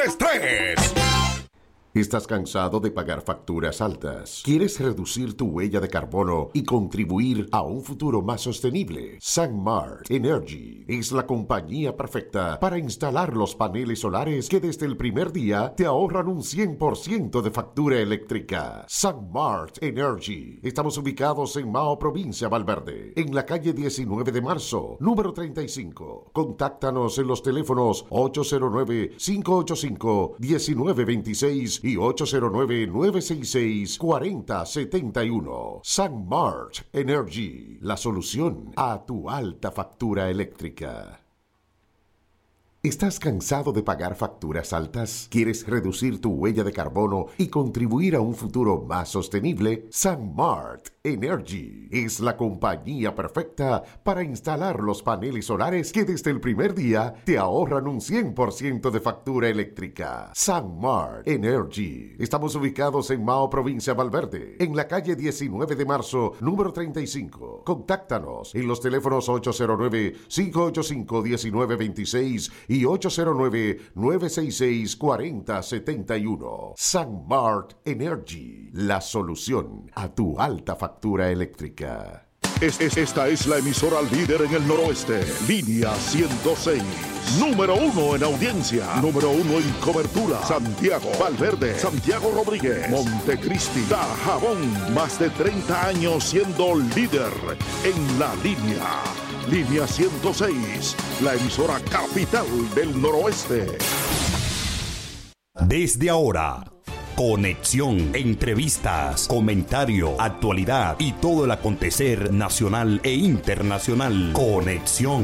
Estrés. ¿Estás cansado de pagar facturas altas? ¿Quieres reducir tu huella de carbono y contribuir a un futuro más sostenible? SunMart Energy es la compañía perfecta para instalar los paneles solares que desde el primer día te ahorran un 100% de factura eléctrica. SunMart Energy. Estamos ubicados en Mao, provincia Valverde, en la calle 19 de marzo, número 35. Contáctanos en los teléfonos 809-585-1926 y 809-966-4071. SunMart Energy, la solución a tu alta factura eléctrica. ¿Estás cansado de pagar facturas altas? ¿Quieres reducir tu huella de carbono y contribuir a un futuro más sostenible? SunMart Energy es la compañía perfecta para instalar los paneles solares que desde el primer día te ahorran un 100% de factura eléctrica. SunMart Energy. Estamos ubicados en Mao, provincia Valverde, en la calle 19 de marzo, número 35. Contáctanos en los teléfonos 809-585-1926 y 809-966-4071. SunMart Energy, la solución a tu alta factura eléctrica. Esta es la emisora líder en el noroeste. Línea 106. Número 1 en audiencia. Número 1 en cobertura. Santiago, Valverde, Santiago Rodríguez, Montecristi, Dajabón. Más de 30 años siendo líder en la línea. Línea 106. La emisora capital del noroeste. Desde ahora, conexión, entrevistas, comentario, actualidad y todo el acontecer nacional e internacional. Conexión.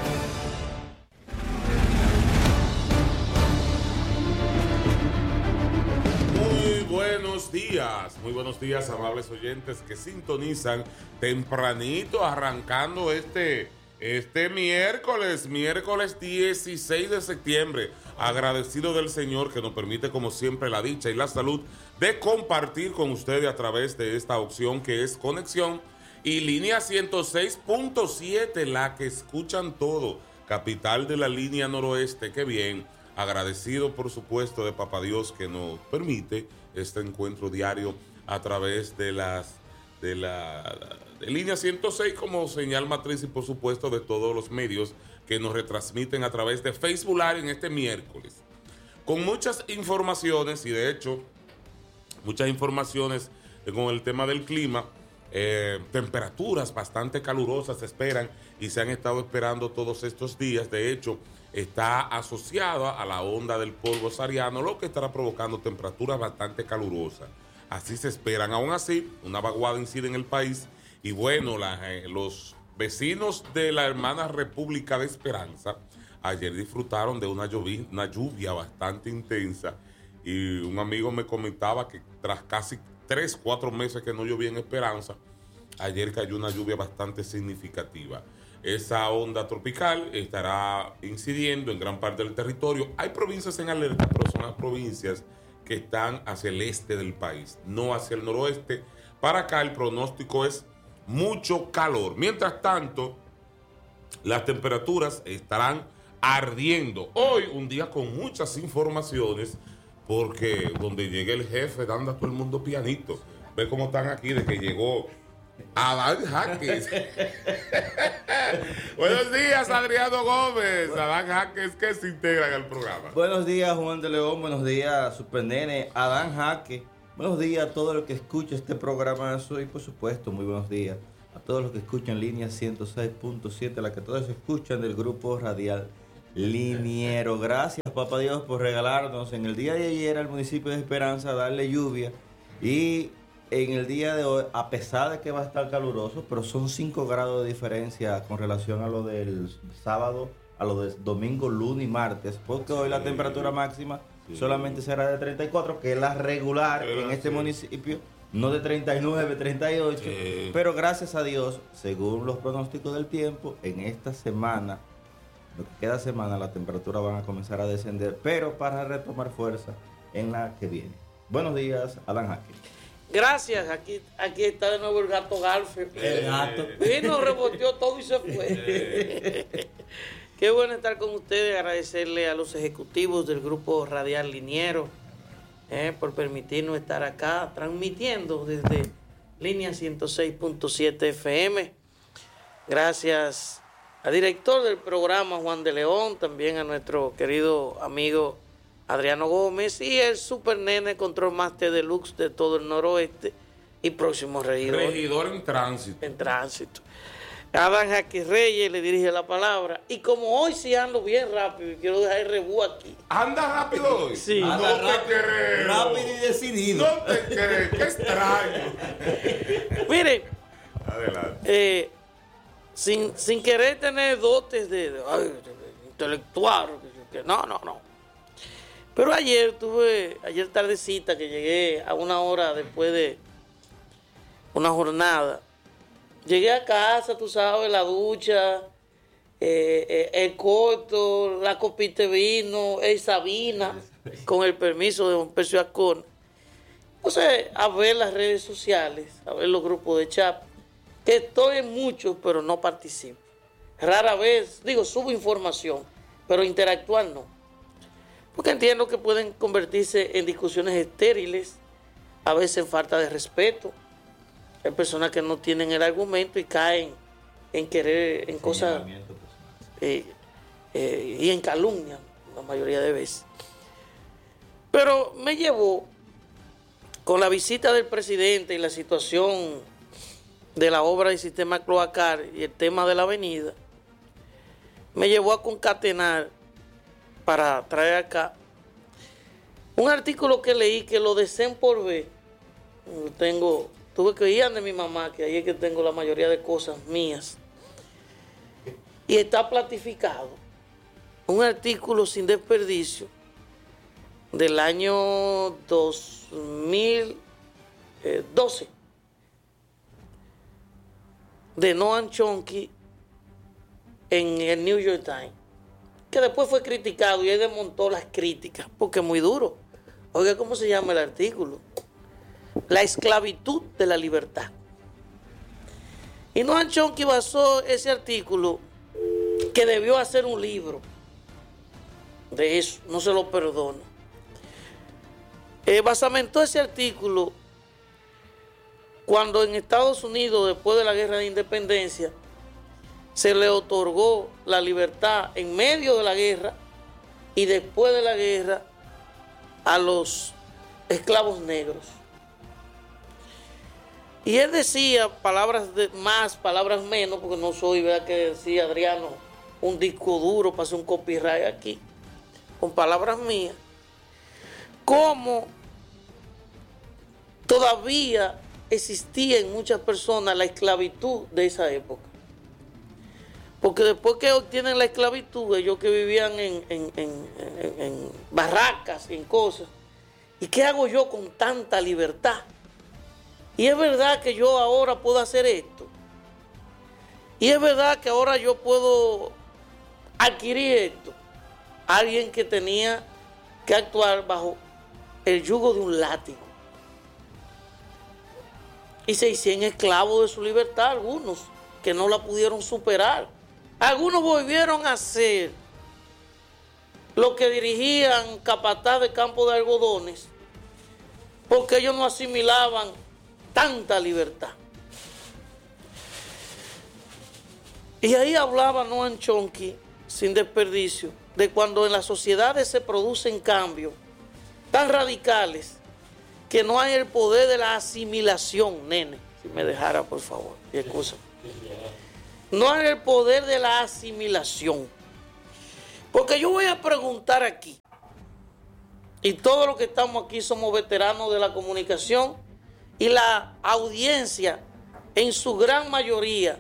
Muy buenos días, amables oyentes que sintonizan tempranito arrancando este miércoles 16 de septiembre. Agradecido del Señor que nos permite, como siempre, la dicha y la salud de compartir con ustedes a través de esta opción que es Conexión y Línea 106.7, la que escuchan todo, capital de la línea noroeste. Qué bien. Agradecido, por supuesto, de Papá Dios que nos permite este encuentro diario a través de Línea 106 como señal matriz y, por supuesto, de todos los medios que nos retransmiten a través de Facebook Live en este miércoles. Con muchas informaciones y, de hecho, muchas informaciones con el tema del clima. Temperaturas bastante calurosas se esperan y se han estado esperando todos estos días. De hecho, está asociada a la onda del polvo sahariano, lo que estará provocando temperaturas bastante calurosas. Así se esperan. Aún así, una vaguada incide en el país y bueno, los vecinos de la hermana República de Esperanza ayer disfrutaron de una lluvia bastante intensa y un amigo me comentaba que tras casi 3-4 meses que no llovía en Esperanza, ayer cayó una lluvia bastante significativa. Esa onda tropical estará incidiendo en gran parte del territorio. Hay provincias en alerta, pero son las provincias que están hacia el este del país, no hacia el noroeste. Para acá el pronóstico es mucho calor. Mientras tanto, las temperaturas estarán ardiendo. Hoy, un día con muchas informaciones, porque donde llegue el jefe, anda todo el mundo pianito. Ve cómo están aquí de que llegó Adán Jaques. Buenos días, Adriano Gómez. Adán Jaques, que se integran al programa. Buenos días, Juan de León. Buenos días, Super Nene, Adán Jaques. Buenos días a todo el que escucha este programa. Y por supuesto, muy buenos días a todos los que escuchan Línea 106.7, la que todos escuchan del grupo radial Liniero. Gracias, Papá Dios, por regalarnos en el día de ayer al municipio de Esperanza darle lluvia. Y en el día de hoy, a pesar de que va a estar caluroso, pero son 5 grados de diferencia con relación a lo del sábado, a lo del domingo, lunes y martes, porque hoy la temperatura máxima solamente será de 34, que es la regular en este municipio, no de 39, 38, pero gracias a Dios, según los pronósticos del tiempo, en esta semana, lo que queda semana, la temperatura van a comenzar a descender, pero para retomar fuerza en la que viene. Buenos días, Adán Jaques. Gracias, aquí está de nuevo el gato Garfe. El gato. Vino, reboteó todo y se fue. Qué bueno estar con ustedes, agradecerle a los ejecutivos del Grupo Radial Liniero por permitirnos estar acá transmitiendo desde línea 106.7 FM. Gracias al director del programa, Juan de León, también a nuestro querido amigo Adriano Gómez y el Super Nene, Control Master Deluxe de todo el noroeste y próximo regidor. Regidor en tránsito. En tránsito. Adán Jaque Reyes le dirige la palabra. Y como hoy sí ando bien rápido y quiero dejar el rebú aquí. ¿Anda rápido hoy? Sí. No te creo. Rápido y decidido. No te creo. Qué extraño. Miren. Adelante. Sin querer tener dotes de intelectual. No. Pero ayer tardecita que llegué a una hora después de una jornada. Llegué a casa, tú sabes, la ducha, el corto, la copita de vino, el Sabina, con el permiso de don Percio Ascona. Entonces, a ver las redes sociales, a ver los grupos de chat. Estoy en muchos, pero no participo. Rara vez, subo información, pero interactuar no. Porque entiendo que pueden convertirse en discusiones estériles, a veces en falta de respeto. Hay personas que no tienen el argumento y caen en querer, en cosas y en calumnia, la mayoría de veces. Pero me llevó, con la visita del presidente y la situación de la obra del sistema cloacal y el tema de la avenida, me llevó a concatenar para traer acá un artículo que leí que lo deseen por ver. Tuve que ir de mi mamá, que ahí es que tengo la mayoría de cosas mías. Y está platificado. Un artículo sin desperdicio del año 2012 de Noam Chomsky en el New York Times, que después fue criticado y él desmontó las críticas porque es muy duro. Oiga, ¿cómo se llama el artículo? La esclavitud de la libertad. Y Noam Chomsky basó ese artículo, que debió hacer un libro de eso, no se lo perdono. Basamentó ese artículo cuando en Estados Unidos, después de la guerra de independencia, se le otorgó la libertad en medio de la guerra y después de la guerra a los esclavos negros. Y él decía palabras más, palabras menos, porque no soy, ¿verdad?, que decía Adriano, un disco duro para hacer un copyright aquí, con palabras mías, cómo todavía existía en muchas personas la esclavitud de esa época. Porque después que obtienen la esclavitud, ellos que vivían en barracas, en cosas, ¿y qué hago yo con tanta libertad? Y es verdad que yo ahora puedo hacer esto. Y es verdad que ahora yo puedo adquirir esto. Alguien que tenía que actuar bajo el yugo de un látigo. Y se hicieron esclavos de su libertad algunos, que no la pudieron superar. Algunos volvieron a ser lo que dirigían capataz de campo de algodones, porque ellos no asimilaban tanta libertad. Y ahí hablaba Noam Chomsky, sin desperdicio, de cuando en las sociedades se producen cambios tan radicales que no hay el poder de la asimilación, nene, si me dejara, por favor, y excusa. No hay el poder de la asimilación. Porque yo voy a preguntar aquí, y todos los que estamos aquí somos veteranos de la comunicación, y la audiencia, en su gran mayoría,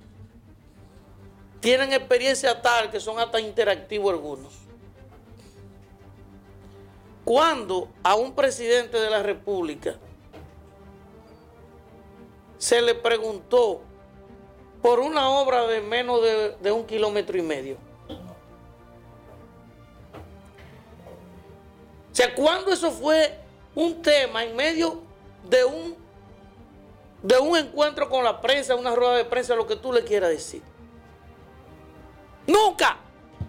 tienen experiencia tal que son hasta interactivos algunos. Cuando a un presidente de la República se le preguntó por una obra de menos de 1,5 kilómetros, o sea, cuando eso fue un tema en medio de un encuentro con la prensa, una rueda de prensa, lo que tú le quieras decir. Nunca.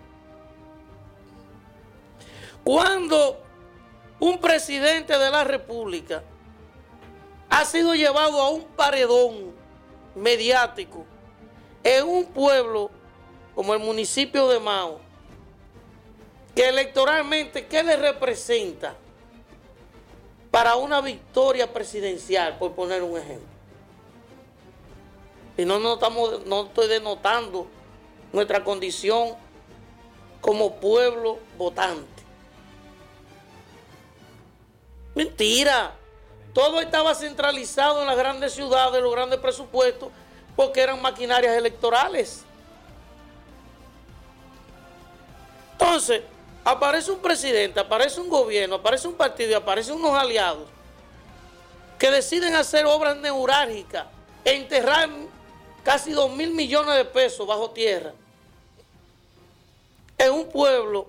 Cuando un presidente de la República ha sido llevado a un paredón mediático en un pueblo como el municipio de Mao, que electoralmente, ¿qué le representa para una victoria presidencial, por poner un ejemplo? Y no estoy denotando nuestra condición como pueblo votante. Mentira. Todo estaba centralizado en las grandes ciudades, los grandes presupuestos, porque eran maquinarias electorales. Entonces, aparece un presidente, aparece un gobierno, aparece un partido y aparecen unos aliados que deciden hacer obras neurálgicas e enterrar casi 2.000 millones de pesos bajo tierra en un pueblo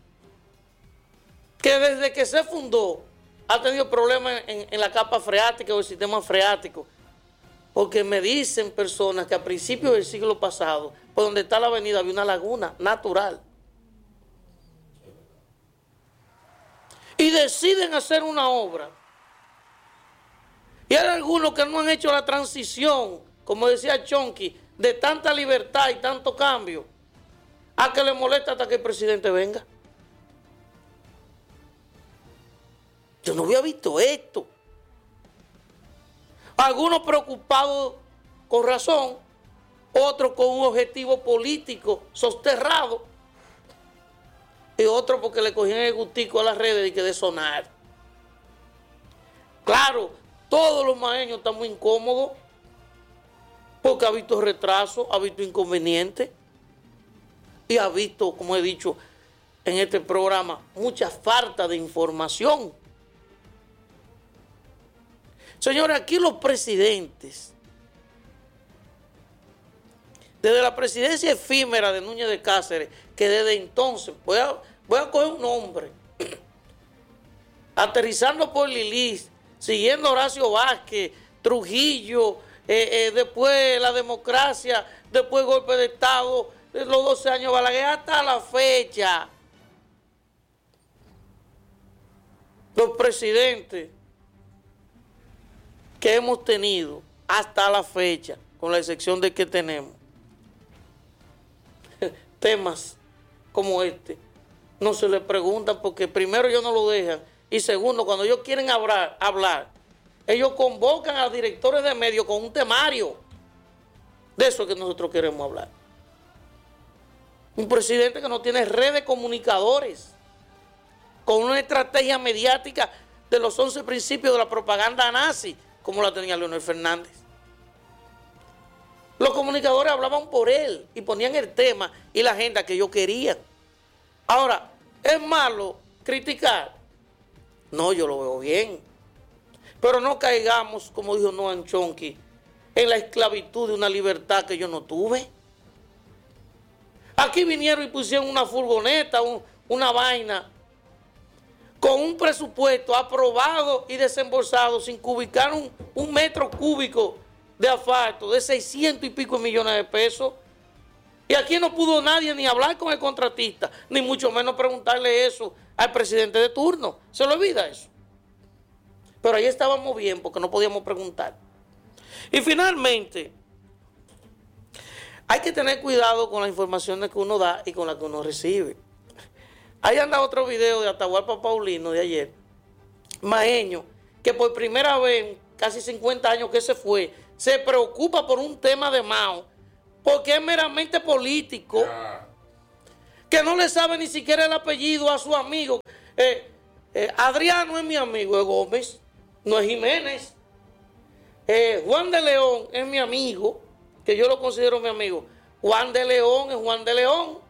que desde que se fundó ha tenido problemas en la capa freática o el sistema freático. Porque me dicen personas que a principios del siglo pasado, por donde está la avenida, había una laguna natural. Y deciden hacer una obra. Y hay algunos que no han hecho la transición, como decía Chonky, de tanta libertad y tanto cambio, a que le molesta hasta que el presidente venga. Yo no había visto esto. Algunos preocupados con razón, otros con un objetivo político sosterrado y otros porque le cogían el gustico a las redes y que de sonar. Claro, todos los maeños están muy incómodos porque ha visto retraso, ha visto inconvenientes y ha visto, como he dicho en este programa, mucha falta de información. Señores, aquí los presidentes, desde la presidencia efímera de Núñez de Cáceres, que desde entonces, voy a coger un nombre, aterrizando por Lilis, siguiendo a Horacio Vázquez, Trujillo, después la democracia, después golpe de Estado, los 12 años Balaguer, hasta la fecha. Los presidentes que hemos tenido hasta la fecha, con la excepción de que tenemos temas como este, no se les preguntan porque primero ellos no lo dejan y segundo, cuando ellos quieren hablar, ellos convocan a directores de medios con un temario. De eso es que nosotros queremos hablar. Un presidente que no tiene red de comunicadores, con una estrategia mediática de los 11 principios de la propaganda nazi, como la tenía Leonel Fernández. Los comunicadores hablaban por él y ponían el tema y la agenda que ellos querían. Ahora, ¿es malo criticar? No, yo lo veo bien. Pero no caigamos, como dijo Noam Chomsky, en la esclavitud de una libertad que yo no tuve. Aquí vinieron y pusieron una furgoneta, una vaina, con un presupuesto aprobado y desembolsado sin cubicar un metro cúbico de asfalto de 600 y pico millones de pesos. Y aquí no pudo nadie ni hablar con el contratista, ni mucho menos preguntarle eso al presidente de turno. Se le olvida eso. Pero ahí estábamos bien porque no podíamos preguntar. Y finalmente, hay que tener cuidado con las informaciones que uno da y con las que uno recibe. Ahí anda otro video de Atahualpa Paulino de ayer, maeño, que por primera vez, casi 50 años que se fue, se preocupa por un tema de Mao, porque es meramente político, que no le sabe ni siquiera el apellido a su amigo. Adriano es mi amigo, es Gómez, no es Jiménez. Juan de León es mi amigo, que yo lo considero mi amigo. Juan de León es Juan de León.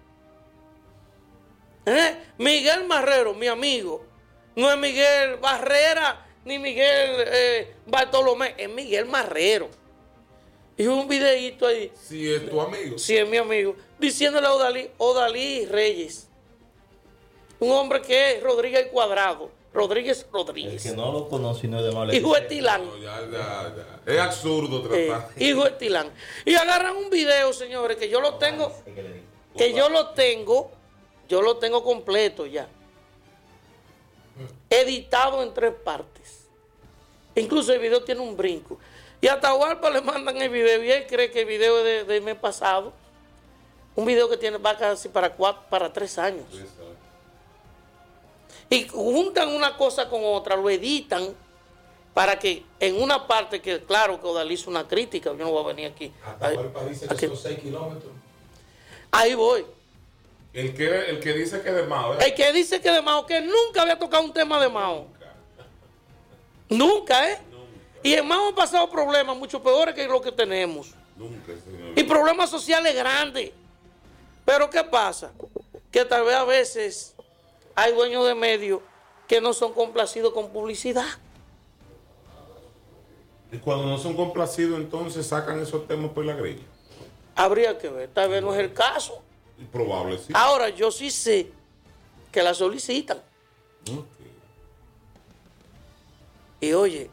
Miguel Marrero, mi amigo, no es Miguel Barrera ni Miguel Bartolomé, es Miguel Marrero. Y un videíto ahí. Si es tu amigo. Si es mi amigo. Diciéndole a Odalí Reyes, un hombre que es Rodríguez Cuadrado. Rodríguez. El que no lo conoce no es de mala hijo de Tilán. No, ya. Es absurdo tratar. Hijo de Tilán. Y agarran un video, señores, que yo lo tengo. Yo lo tengo completo ya. editado en 3 partes. Incluso el video tiene un brinco. Y a Atahualpa le mandan el video y él cree que el video es del mes pasado. Un video que va casi para 3 años. Y juntan una cosa con otra, lo editan para que en una parte que, claro, que Odalí hizo una crítica, yo no voy a venir aquí. Atahualpa dice que son 6 kilómetros. Ahí voy. El que dice que de Mao. El que dice que de Mao, que nunca había tocado un tema de Mao. Nunca, ¿eh? Nunca. Y en Mao han pasado problemas mucho peores que los que tenemos. Nunca, señor. Y problemas sociales grandes. Pero ¿qué pasa? Que tal vez a veces hay dueños de medios que no son complacidos con publicidad. Y cuando no son complacidos, entonces sacan esos temas por la grilla. Habría que ver, tal vez no es el caso. Probable, sí. Ahora, yo sí sé que la solicitan. Okay. Y oye,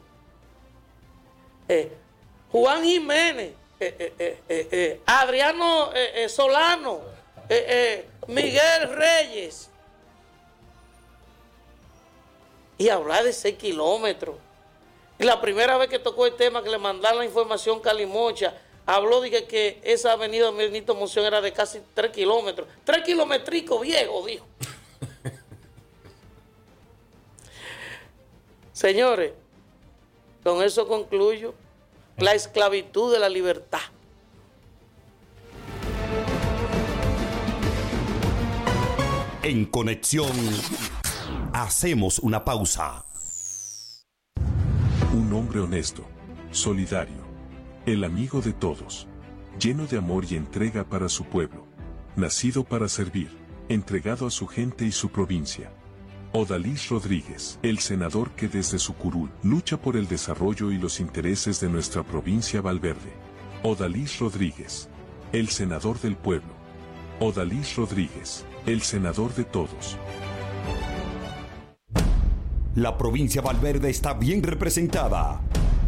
Juan Jiménez, Adriano Solano, Miguel Reyes. Y hablar de 6 kilómetros. Y la primera vez que tocó el tema, que le mandaron la información Calimocha, habló de que esa avenida Benito Monción era de casi 3 kilómetros. 3 kilométricos viejos, dijo. Señores, con eso concluyo. La esclavitud de la libertad. En Conexión, hacemos una pausa. Un hombre honesto, solidario, el amigo de todos, lleno de amor y entrega para su pueblo, nacido para servir, entregado a su gente y su provincia. Odalís Rodríguez, el senador que desde su curul lucha por el desarrollo y los intereses de nuestra provincia Valverde. Odalís Rodríguez, el senador del pueblo. Odalís Rodríguez, el senador de todos. La provincia Valverde está bien representada.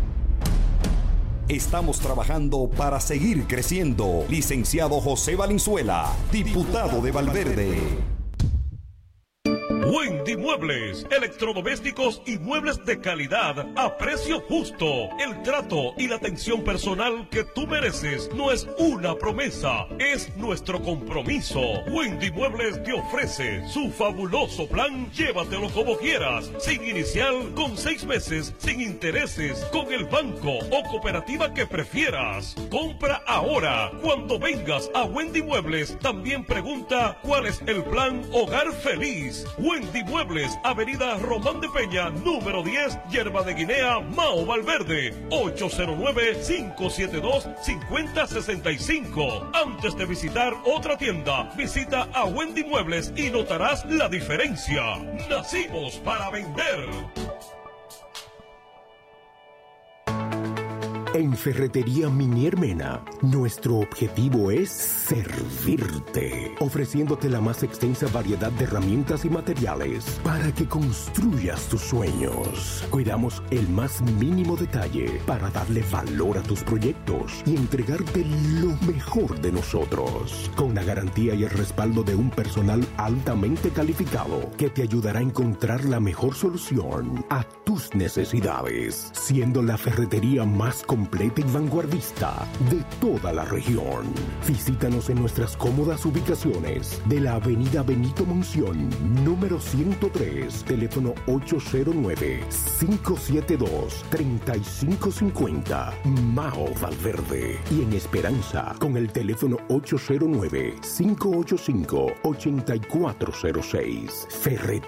Estamos trabajando para seguir creciendo. Licenciado José Valenzuela, diputado de Valverde. Wendy Muebles, electrodomésticos y muebles de calidad a precio justo. El trato y la atención personal que tú mereces no es una promesa, es nuestro compromiso. Wendy Muebles te ofrece su fabuloso plan Llévatelo como quieras, sin inicial, con 6 meses, sin intereses, con el banco o cooperativa que prefieras. Compra ahora. Cuando vengas a Wendy Muebles, también pregunta cuál es el plan Hogar Feliz. Wendy Muebles, Avenida Román de Peña, número 10, Yerba de Guinea, Mao Valverde, 809-572-5065. Antes de visitar otra tienda, visita a Wendy Muebles y notarás la diferencia. Nacimos para vender. En Ferretería Minier Mena, nuestro objetivo es servirte, ofreciéndote la más extensa variedad de herramientas y materiales para que construyas tus sueños. Cuidamos el más mínimo detalle para darle valor a tus proyectos y entregarte lo mejor de nosotros, con la garantía y el respaldo de un personal altamente calificado que te ayudará a encontrar la mejor solución a tus necesidades, siendo la ferretería más completa y vanguardista de toda la región. Visítanos en nuestras cómodas ubicaciones de la avenida Benito Monción, número 103, teléfono 809-572-3550, Mao Valverde. Y en Esperanza, con el teléfono 809-585-8406. Ferretería